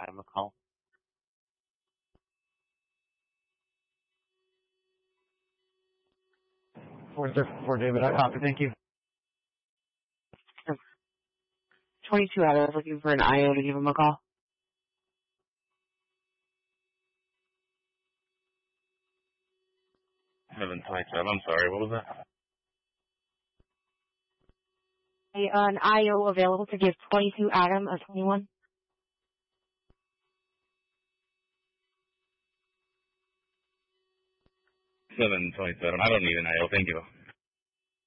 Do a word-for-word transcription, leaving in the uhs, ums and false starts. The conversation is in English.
Adam a call. For, for David, I copy. Thank you. twenty-two Adam is looking for an I O to give him a call. seven twenty-seven, I'm sorry, what was that? A, uh, an I O available to give twenty-two Adam a twenty-one. seven twenty-seven, I don't need an I O, thank you.